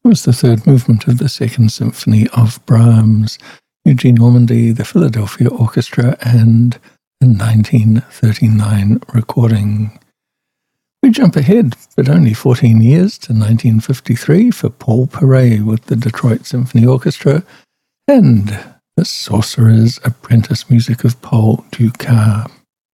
was the third movement of the Second Symphony of Brahms, Eugene Ormandy, the Philadelphia Orchestra, and the 1939 recording. We jump ahead, but only 14 years, to 1953 for Paul Paray with the Detroit Symphony Orchestra and The Sorcerer's Apprentice music of Paul Dukas.